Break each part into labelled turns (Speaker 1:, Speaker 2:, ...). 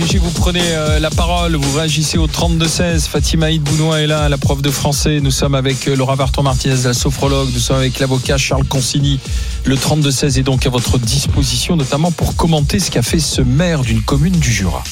Speaker 1: Vous prenez la parole, vous réagissez au 32-16. Fatima Bounoua est là, la prof de français. Nous sommes avec Laura Varton-Martinez, la sophrologue. Nous sommes avec l'avocat Charles Consigny. Le 32-16 est donc à votre disposition, notamment pour commenter ce qu'a fait ce maire d'une commune du Jura.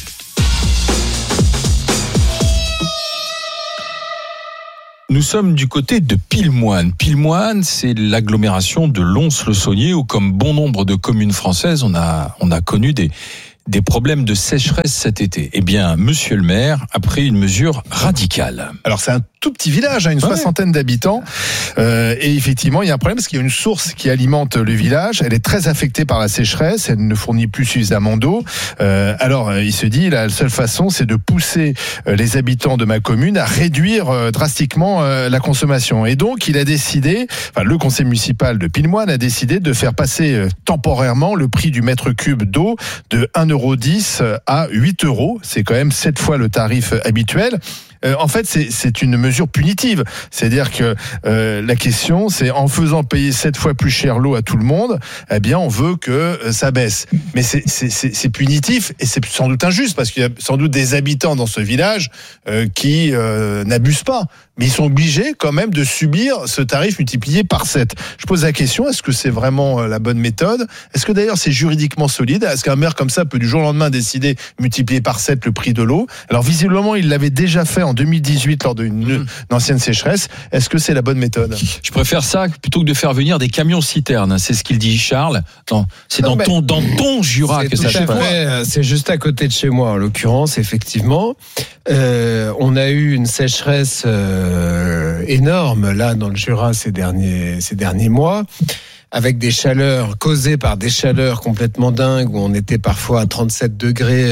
Speaker 1: Nous sommes du côté de Pillemoine. Pillemoine, c'est l'agglomération de Lons-le-Saunier où, comme bon nombre de communes françaises, on a connu des problèmes de sécheresse cet été. Eh bien, monsieur le maire a pris une mesure radicale.
Speaker 2: Alors, c'est un tout petit village, une soixantaine d'habitants. Et effectivement, il y a un problème parce qu'il y a une source qui alimente le village. Elle est très affectée par la sécheresse. Elle ne fournit plus suffisamment d'eau. Alors, il se dit, la seule façon, c'est de pousser les habitants de ma commune à réduire drastiquement la consommation. Et donc, il a décidé, le conseil municipal de Pillemoine a décidé de faire passer temporairement le prix du mètre cube d'eau de 1,10 € à 8 €. C'est quand même 7 fois le tarif habituel. En fait, c'est une mesure punitive. C'est-à-dire que la question, c'est en faisant payer 7 fois plus cher l'eau à tout le monde, eh bien, on veut que ça baisse. Mais c'est punitif et c'est sans doute injuste parce qu'il y a sans doute des habitants dans ce village qui n'abusent pas. Mais ils sont obligés quand même de subir ce tarif multiplié par 7. Je pose la question, est-ce que c'est vraiment la bonne méthode ? Est-ce que d'ailleurs c'est juridiquement solide ? Est-ce qu'un maire comme ça peut du jour au lendemain décider de multiplier par 7 le prix de l'eau ? Alors visiblement, il l'avait déjà fait en 2018 lors d'une ancienne sécheresse. Est-ce que c'est la bonne méthode ?
Speaker 1: Je préfère ça plutôt que de faire venir des camions citernes. C'est ce qu'il dit Charles. C'est dans ton Jura que ça se passe.
Speaker 3: C'est juste à côté de chez moi, en l'occurrence, effectivement. On a eu une sécheresse énorme là dans le Jura ces derniers mois, avec des chaleurs causées par des chaleurs complètement dingues où on était parfois à 37 degrés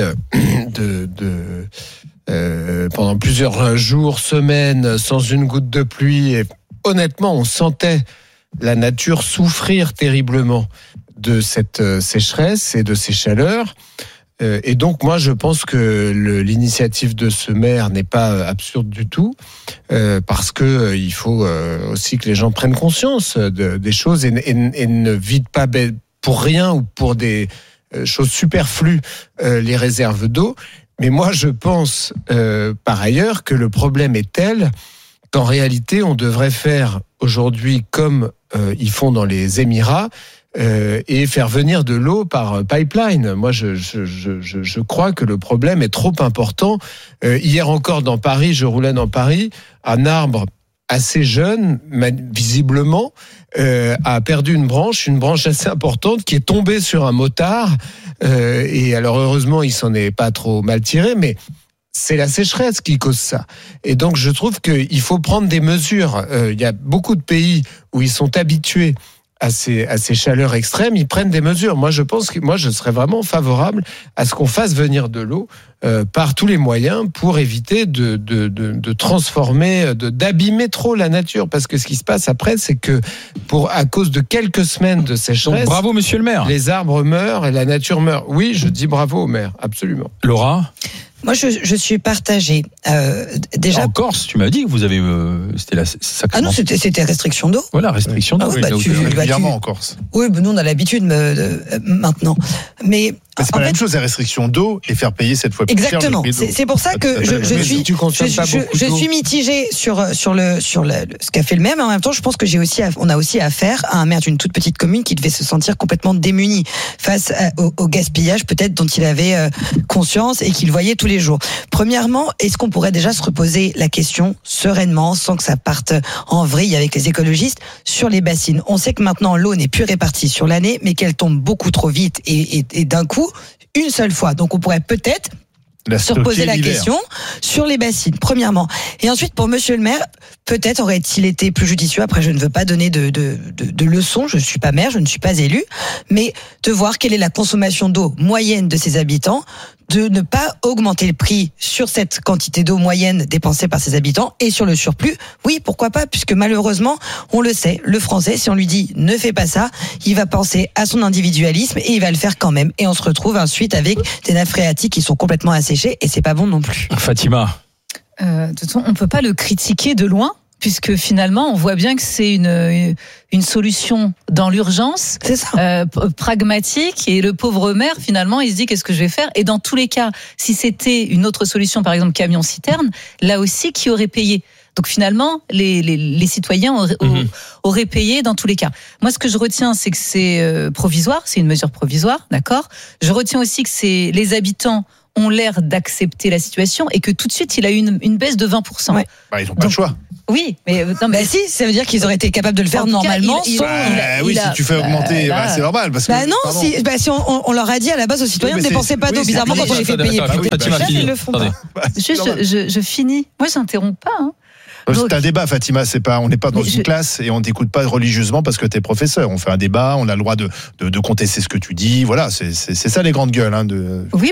Speaker 3: pendant plusieurs jours, semaines, sans une goutte de pluie. Et honnêtement, on sentait la nature souffrir terriblement de cette sécheresse et de ces chaleurs. Et donc moi je pense que l'initiative de ce maire n'est pas absurde du tout, parce que il faut aussi que les gens prennent conscience des choses et ne vident pas pour rien ou pour des choses superflues les réserves d'eau. Mais moi je pense par ailleurs que le problème est tel qu'en réalité on devrait faire aujourd'hui comme ils font dans les Émirats, et faire venir de l'eau par pipeline. Moi, je crois que le problème est trop important. Hier encore dans Paris, je roulais dans Paris, un arbre assez jeune, visiblement, a perdu une branche assez importante qui est tombée sur un motard. Et alors heureusement, il s'en est pas trop mal tiré, mais c'est la sécheresse qui cause ça. Et donc je trouve qu'il faut prendre des mesures. Il y a beaucoup de pays où ils sont habitués à ces chaleurs extrêmes, ils prennent des mesures. Moi, je pense que je serais vraiment favorable à ce qu'on fasse venir de l'eau par tous les moyens pour éviter de transformer, d'abîmer trop la nature. Parce que ce qui se passe après, c'est que à cause de quelques semaines de sécheresse,
Speaker 1: donc, bravo, monsieur le maire.
Speaker 3: Les arbres meurent et la nature meurt. Oui, je dis bravo au maire, absolument.
Speaker 1: Laura ?
Speaker 4: Moi, je suis partagée. Déjà.
Speaker 1: En Corse, tu m'as dit que vous avez. C'était
Speaker 4: Ah non, c'était restriction d'eau.
Speaker 1: Voilà, restriction d'eau.
Speaker 4: Ah oui,
Speaker 2: régulièrement en Corse.
Speaker 4: Oui, nous on a l'habitude maintenant. Mais
Speaker 2: c'est pas la même chose, la restriction d'eau et faire payer 7 fois plus cher.
Speaker 4: Exactement. C'est pour ça que je suis mitigée sur ce qu'a fait le maire, mais en même temps, je pense que on a aussi affaire à un maire d'une toute petite commune qui devait se sentir complètement démuni face au gaspillage peut-être dont il avait conscience et qu'il voyait tous les jours. Premièrement, est-ce qu'on pourrait déjà se reposer la question sereinement, sans que ça parte en vrille avec les écologistes, sur les bassines ? On sait que maintenant l'eau n'est plus répartie sur l'année, mais qu'elle tombe beaucoup trop vite et d'un coup, une seule fois. Donc on pourrait peut-être se reposer la question sur les bassines, premièrement. Et ensuite, pour monsieur le maire, peut-être aurait-il été plus judicieux, après je ne veux pas donner de leçons, je ne suis pas maire, je ne suis pas élu, mais de voir quelle est la consommation d'eau moyenne de ses habitants, de ne pas augmenter le prix sur cette quantité d'eau moyenne dépensée par ses habitants et sur le surplus. Oui, pourquoi pas, puisque malheureusement, on le sait, le Français, si on lui dit ne fais pas ça, il va penser à son individualisme et il va le faire quand même. Et on se retrouve ensuite avec des nappes phréatiques qui sont complètement asséchées et c'est pas bon non plus.
Speaker 1: Fatima.
Speaker 5: De toute façon, on peut pas le critiquer de loin. puisque finalement, on voit bien que c'est une solution dans l'urgence, pragmatique, et le pauvre maire, finalement, il se dit qu'est-ce que je vais faire ? Et dans tous les cas, si c'était une autre solution, par exemple camion-citerne, là aussi, qui aurait payé ? Donc finalement, les citoyens auraient payé dans tous les cas. Moi, ce que je retiens, c'est que c'est provisoire, c'est une mesure provisoire, d'accord ? Je retiens aussi que les habitants ont l'air d'accepter la situation et que tout de suite, il a eu une baisse de 20%.
Speaker 2: Ouais. Ils n'ont pas le choix.
Speaker 5: Oui, mais non, mais
Speaker 4: si, ça veut dire qu'ils auraient été capables de le faire normalement.
Speaker 2: Si tu fais augmenter, c'est normal. Parce que,
Speaker 4: si on leur a dit à la base aux citoyens, ne dépensez pas d'eau. Bizarrement, quand on les fait payer plus, ils le font pas.
Speaker 5: Je finis. Moi, j'interromps pas.
Speaker 2: C'est un débat, Fatima. On n'est pas dans une classe et on t'écoute pas religieusement parce que t'es professeur. On fait un débat, on a le droit de contester ce que tu dis. Voilà, c'est ça les grandes gueules.
Speaker 5: Oui,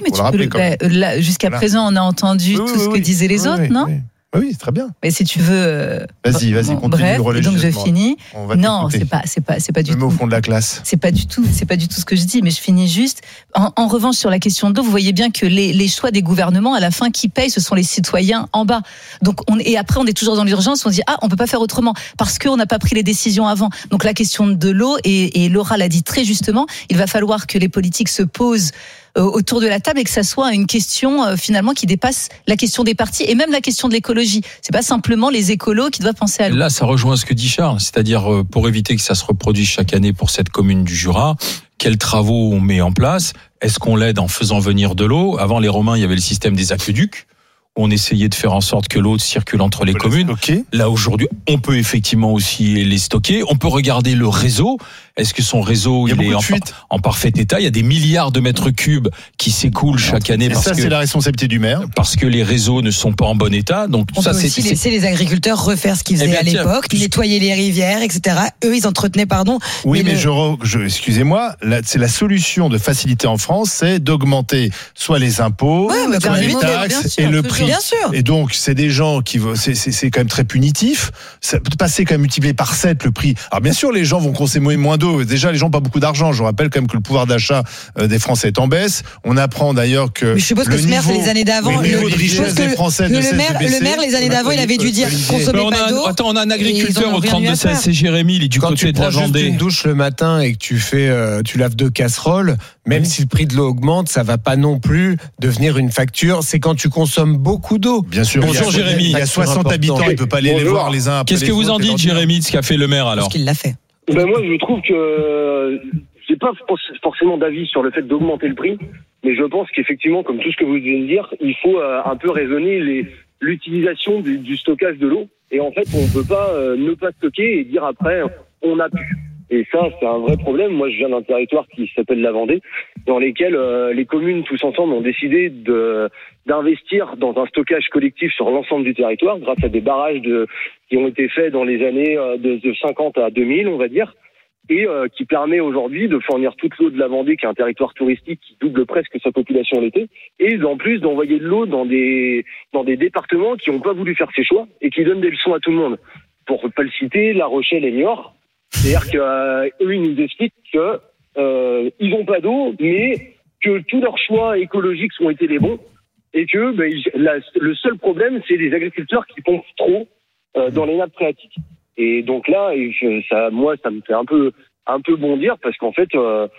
Speaker 5: mais jusqu'à présent, on a entendu tout ce que disaient les autres, non ?
Speaker 2: Oui, très bien.
Speaker 5: Mais si tu veux,
Speaker 2: vas-y, continue.
Speaker 5: Bref, donc je finis. Non, c'est pas du tout.
Speaker 2: Au fond de la classe.
Speaker 5: C'est pas du tout ce que je dis, mais je finis juste. En revanche, sur la question de l'eau, vous voyez bien que les choix des gouvernements, à la fin, qui payent, ce sont les citoyens en bas. Donc et après, on est toujours dans l'urgence. On dit on peut pas faire autrement parce qu'on n'a pas pris les décisions avant. Donc la question de l'eau, et Laura l'a dit très justement, il va falloir que les politiques se posent autour de la table et que ça soit une question finalement qui dépasse la question des partis et même la question de l'écologie. C'est pas simplement les écolos qui doivent penser à l'eau.
Speaker 1: Là, ça rejoint ce que dit Charles, c'est-à-dire pour éviter que ça se reproduise chaque année pour cette commune du Jura, quels travaux on met en place ? Est-ce qu'on l'aide en faisant venir de l'eau ? Avant les Romains, il y avait le système des aqueducs. On essayait de faire en sorte que l'eau circule entre les communes. Là, aujourd'hui, on peut effectivement aussi les stocker. On peut regarder le réseau. Est-ce que son réseau il est en parfait état ? Il y a des milliards de mètres cubes qui s'écoulent chaque année.
Speaker 2: C'est la responsabilité du maire.
Speaker 1: Parce que les réseaux ne sont pas en bon état. Donc,
Speaker 4: on peut aussi laisser les agriculteurs refaire ce qu'ils faisaient à l'époque, nettoyer les rivières, etc. Eux, ils entretenaient,
Speaker 2: Oui, mais excusez-moi, c'est la solution de facilité en France, c'est d'augmenter soit les impôts, soit les taxes et le prix.
Speaker 4: Bien sûr.
Speaker 2: Et donc, c'est des gens c'est quand même très punitif. Ça peut passer quand même multiplié par 7 le prix. Alors, bien sûr, les gens vont consommer moins d'eau. Déjà, les gens n'ont pas beaucoup d'argent. Je rappelle quand même que le pouvoir d'achat des Français est en baisse. On apprend d'ailleurs que.
Speaker 4: Mais je suppose que ce maire, c'est les années d'avant.
Speaker 2: Le niveau de richesse des Français ne cesse de baisser.
Speaker 4: Le maire, les années d'avant, il avait dû dire consommez pas d'eau.
Speaker 1: Attends, on a un agriculteur au 32-16, c'est Jérémy, il est du côté de la Vendée.
Speaker 3: Quand tu prends juste une douche le matin et que tu laves 2 casseroles, même si le prix de l'eau augmente, ça va pas non plus devenir une facture. C'est quand tu consommes beaucoup d'eau.
Speaker 2: Bien sûr.
Speaker 1: Bonjour Jérémy.
Speaker 2: Il y a 60 habitants, il peut pas aller les voir les uns après les autres.
Speaker 1: Qu'est-ce que vous en dites, Jérémy, de ce qu'a fait le maire alors ?
Speaker 4: Parce qu'il l'a fait.
Speaker 6: Moi, je trouve que j'ai pas forcément d'avis sur le fait d'augmenter le prix, mais je pense qu'effectivement, comme tout ce que vous venez de dire, il faut un peu raisonner l'utilisation du stockage de l'eau. Et en fait, on peut pas ne pas stocker et dire après on a pu. Et ça, c'est un vrai problème. Moi, je viens d'un territoire qui s'appelle la Vendée, dans lesquels les communes tous ensemble ont décidé d'investir dans un stockage collectif sur l'ensemble du territoire, grâce à des barrages qui ont été faits dans les années de 50 à 2000, on va dire, et qui permet aujourd'hui de fournir toute l'eau de la Vendée, qui est un territoire touristique qui double presque sa population l'été, et en plus d'envoyer de l'eau dans des départements qui n'ont pas voulu faire ces choix et qui donnent des leçons à tout le monde. Pour ne pas le citer, La Rochelle et Niort. C'est-à-dire qu'eux, ils nous expliquent qu'ils n'ont pas d'eau, mais que tous leurs choix écologiques ont été les bons, et que le seul problème, c'est les agriculteurs qui pompent trop dans les nappes phréatiques. Et donc là, moi, ça me fait un peu bondir, parce qu'en fait,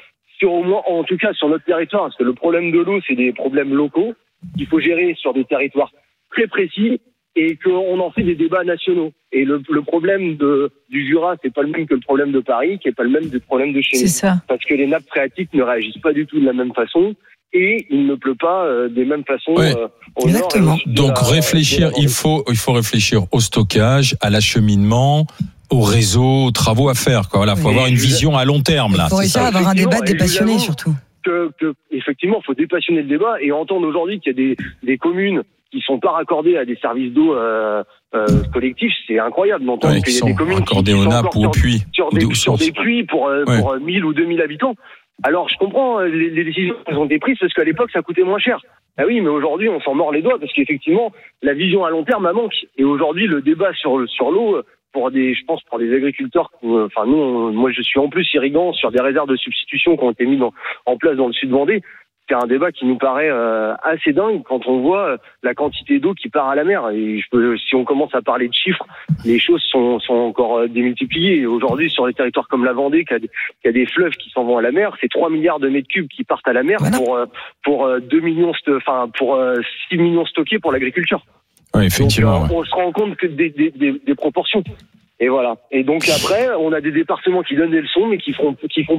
Speaker 6: en tout cas sur notre territoire, parce que le problème de l'eau, c'est des problèmes locaux qu'il faut gérer sur des territoires très précis, et qu'on en fait des débats nationaux. Et le problème du Jura, c'est pas le même que le problème de Paris, qui est pas le même du problème de chez nous.
Speaker 5: C'est ça.
Speaker 6: Parce que les nappes phréatiques ne réagissent pas du tout de la même façon, et il ne pleut pas des mêmes façons au nord.
Speaker 1: Donc il faut réfléchir au stockage, à l'acheminement, au réseau, aux travaux à faire. Voilà, faut avoir une vision à long terme là.
Speaker 4: Faut réussir à avoir un débat dépassionné surtout.
Speaker 6: Effectivement, faut dépassionner le débat et entendre aujourd'hui qu'il y a des communes qui sont pas raccordés à des services d'eau collectifs, c'est incroyable d'entendre qu'il y a des communes
Speaker 1: raccordées aux nappes ou aux puits,
Speaker 6: sur des puits pour 1000 ou 2000 habitants. Alors je comprends les décisions qui ont été prises parce qu'à l'époque ça coûtait moins cher. Ah oui, mais aujourd'hui on s'en mord les doigts parce qu'effectivement la vision à long terme manque. Et aujourd'hui le débat sur l'eau pour des agriculteurs, moi je suis en plus irrigant sur des réserves de substitution qui ont été mises en place dans le sud Vendée. c'est un débat qui nous paraît assez dingue quand on voit la quantité d'eau qui part à la mer. Et si on commence à parler de chiffres, les choses sont encore démultipliées. Et aujourd'hui, sur les territoires comme la Vendée, qui a des fleuves qui s'en vont à la mer, c'est 3 milliards de mètres cubes qui partent à la mer pour 2 millions, pour 6 millions stockés pour l'agriculture.
Speaker 1: Oui, effectivement.
Speaker 6: Donc, on se rend compte que des proportions. Et voilà. Et donc après, on a des départements qui donnent des leçons, mais qui font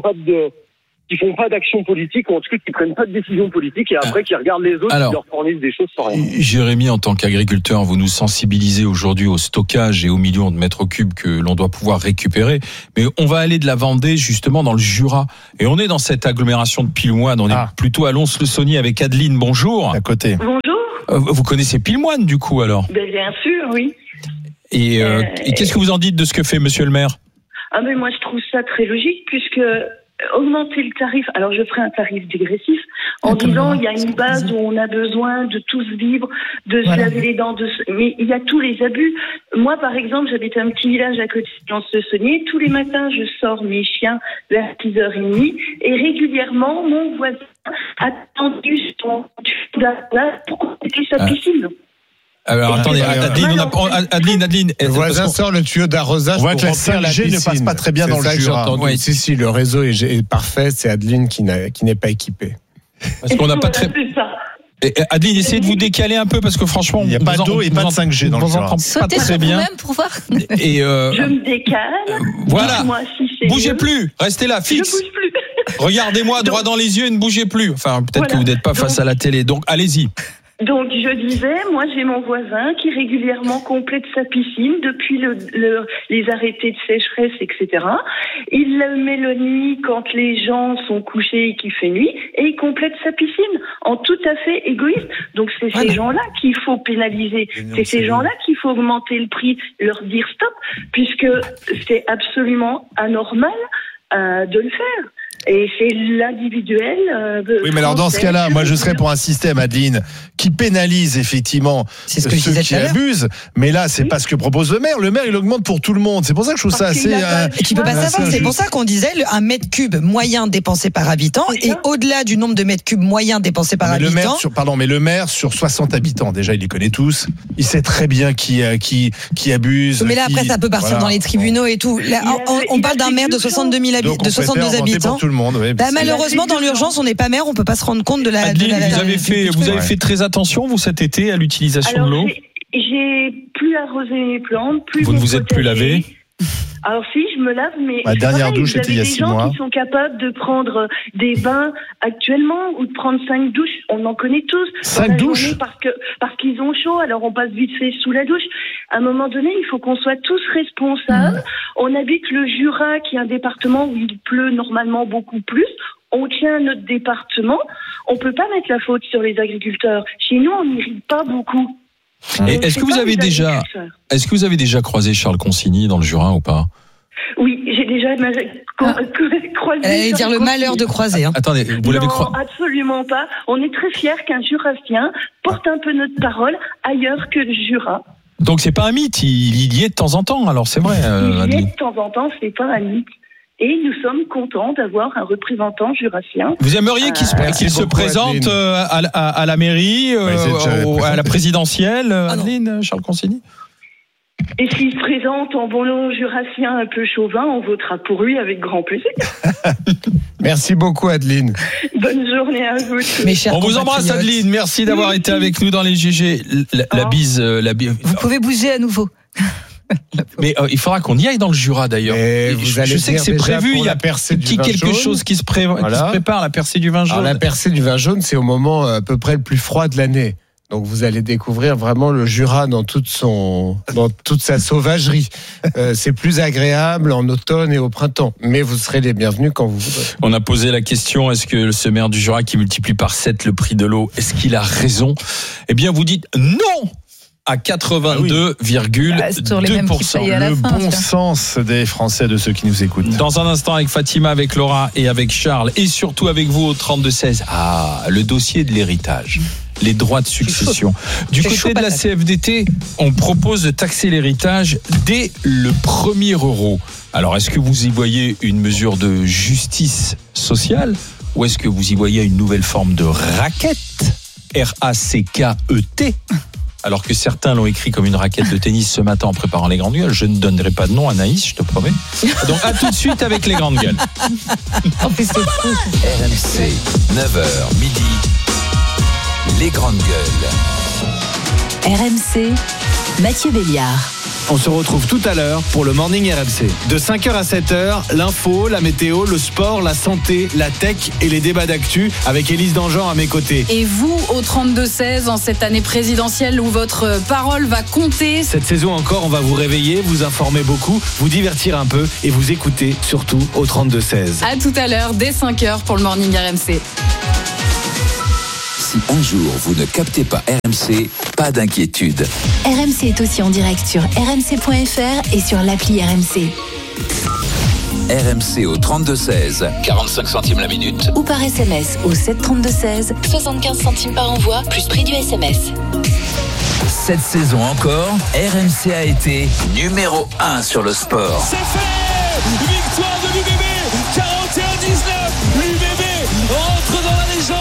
Speaker 6: pas d'action politique, ou en tout cas qui prennent pas de décision politique, et après qui regardent les autres, qui leur fournissent des choses sans rien.
Speaker 1: Jérémy, en tant qu'agriculteur, vous nous sensibilisez aujourd'hui au stockage et aux millions de mètres cubes que l'on doit pouvoir récupérer. Mais on va aller de la Vendée justement dans le Jura, et on est dans cette agglomération de Pilmoine. On est plutôt à Lons-le-Saunier avec Adeline. Bonjour.
Speaker 2: À côté.
Speaker 7: Bonjour.
Speaker 1: Vous connaissez Pilmoine du coup alors?
Speaker 7: Bien sûr, oui.
Speaker 1: Et qu'est-ce que vous en dites de ce que fait Monsieur le maire?
Speaker 7: Mais moi je trouve ça très logique, puisque augmenter le tarif, alors je ferai un tarif dégressif en disant il y a une base où on a besoin de tous vivre, de se laver les dents, mais il y a tous les abus. Moi par exemple, j'habite un petit village à côté de Lons-le-Saunier, tous les matins je sors mes chiens vers 6h30 et régulièrement mon voisin a tendu son pour compléter sa piscine.
Speaker 1: Alors attendez, Adeline.
Speaker 3: Le voisin sort le tuyau d'arrosage.
Speaker 2: On voit que la 5G ne passe pas très bien dans le Jura.
Speaker 3: Oui. Si, le réseau est parfait. C'est Adeline qui n'est pas équipée.
Speaker 1: Parce qu'on n'a pas très. Adeline, essayez de vous décaler un peu parce que franchement,
Speaker 2: il n'y a pas d'eau et pas de 5G dans le Jura.
Speaker 5: Sautez sur vous-même pour voir.
Speaker 1: Et
Speaker 7: je me décale.
Speaker 1: Voilà. Bougez plus. Restez là, fixe.
Speaker 7: Je bouge plus.
Speaker 1: Regardez-moi droit dans les yeux et ne bougez plus. Enfin, peut-être que vous n'êtes pas face à la télé. Donc, allez-y.
Speaker 7: Donc je disais, moi j'ai mon voisin qui régulièrement complète sa piscine depuis les arrêtés de sécheresse, etc. Il le met le nuit quand les gens sont couchés et qu'il fait nuit, et il complète sa piscine en tout à fait égoïste. Donc c'est ces gens-là qu'il faut pénaliser, c'est ces gens-là qu'il faut augmenter le prix, leur dire stop, puisque c'est absolument anormal de le faire. Et c'est l'individuel.
Speaker 2: Oui, mais alors dans ce cas-là, moi je serais pour un système, Adeline, qui pénalise effectivement ceux qui abusent. Mais là, c'est pas ce que propose le maire. Le maire, il augmente pour tout le monde. C'est pour ça que je trouve ça assez.
Speaker 4: Et tu peux pas savoir. C'est pour ça qu'on disait un mètre cube moyen dépensé par habitant, et au-delà du nombre de mètres cubes moyens dépensés par habitant.
Speaker 2: Mais le maire sur 60 habitants, déjà, il les connaît tous. Il sait très bien qui abuse.
Speaker 4: Mais là, après, ça peut partir dans les tribunaux et tout. Là, on parle d'un maire de 62 habitants.
Speaker 2: Tout le monde, oui,
Speaker 4: malheureusement, dans l'urgence, on n'est pas maire, on peut pas se rendre compte de la.
Speaker 1: Adeline, vous avez fait très attention, vous, cet été, à l'utilisation de l'eau.
Speaker 7: J'ai plus arrosé mes plantes,
Speaker 1: vous ne vous êtes plus lavé.
Speaker 7: Alors si, je me lave, mais
Speaker 2: ma dernière douche c'était il y a 6 mois.
Speaker 7: Il y a des gens qui sont capables de prendre des bains actuellement ou de prendre 5 douches. On en connaît tous.
Speaker 2: 5 douches
Speaker 7: parce qu'ils ont chaud, alors on passe vite fait sous la douche. À un moment donné, il faut qu'on soit tous responsables. On habite le Jura, qui est un département où il pleut normalement beaucoup plus. On tient notre département. On peut pas mettre la faute sur les agriculteurs. Chez nous, on n'irrite pas beaucoup.
Speaker 1: Et est-ce que vous avez déjà croisé Charles Consigny dans le Jura ou pas?
Speaker 7: Oui, j'ai déjà croisé.
Speaker 4: Elle allait dire le malheur de croiser.
Speaker 1: Attendez, vous l'avez croisé?
Speaker 7: Non, absolument pas. On est très fiers qu'un Jurassien porte un peu notre parole ailleurs que le Jura.
Speaker 1: Donc c'est pas un mythe, il y est de temps en temps, alors c'est vrai.
Speaker 7: Il y est de temps en temps, c'est pas un mythe. Et nous sommes contents d'avoir un représentant jurassien.
Speaker 1: Vous aimeriez qu'il se présente à la mairie, à la présidentielle, Adeline, Charles Consigny?
Speaker 7: Et s'il se présente en bon jurassien un peu chauvin, on votera pour lui avec grand plaisir.
Speaker 3: Merci beaucoup, Adeline.
Speaker 7: Bonne journée à vous.
Speaker 1: On vous embrasse, Adeline. Merci d'avoir été avec nous dans les GG. La bise.
Speaker 5: Vous pouvez bouger à nouveau.
Speaker 1: Mais il faudra qu'on y aille dans le Jura d'ailleurs. Je sais que c'est prévu, il y a quelque chose qui se prépare, la percée du vin jaune.
Speaker 3: Alors, la percée du vin jaune, c'est au moment à peu près le plus froid de l'année. Donc vous allez découvrir vraiment le Jura dans toute sa sauvagerie. C'est plus agréable en automne et au printemps, mais vous serez les bienvenus quand vous voudrez.
Speaker 1: On a posé la question, est-ce que ce maire du Jura qui multiplie par 7 le prix de l'eau, est-ce qu'il a raison? Eh bien vous dites non à 82,2%.
Speaker 2: Le bon sens des Français, de ceux qui nous écoutent.
Speaker 1: Dans un instant avec Fatima, avec Laura et avec Charles, et surtout avec vous au 32-16. Le dossier de l'héritage. Les droits de succession. Du côté de la CFDT, on propose de taxer l'héritage dès le premier euro. Alors, est-ce que vous y voyez une mesure de justice sociale ou est-ce que vous y voyez une nouvelle forme de raquette, R-A-C-K-E-T, alors que certains l'ont écrit comme une raquette de tennis ce matin en préparant les grandes gueules? Je ne donnerai pas de nom, Anaïs, je te promets. Donc à tout de suite avec les grandes gueules.
Speaker 5: En plus, c'est fou.
Speaker 8: RMC, 9h, midi, les grandes gueules.
Speaker 9: RMC, Mathieu Béliard.
Speaker 10: On se retrouve tout à l'heure pour le Morning RMC. De 5h à 7h, l'info, la météo, le sport, la santé, la tech et les débats d'actu avec Élise Dangean à mes côtés.
Speaker 11: Et vous, au 32-16, en cette année présidentielle où votre parole va compter.
Speaker 10: Cette saison encore, on va vous réveiller, vous informer beaucoup, vous divertir un peu et vous écouter surtout au 32-16.
Speaker 11: À tout à l'heure, dès 5h pour le Morning RMC.
Speaker 8: Si un jour vous ne captez pas RMC, pas d'inquiétude.
Speaker 9: RMC est aussi en direct sur rmc.fr et sur l'appli RMC.
Speaker 8: RMC au 32-16, 45 centimes la minute.
Speaker 9: Ou par SMS au 732-16, 75 centimes par envoi, plus prix du SMS.
Speaker 8: Cette saison encore, RMC a été numéro 1 sur le sport.
Speaker 12: C'est fait! Victoire de l'UBB, 41-19, l'UBB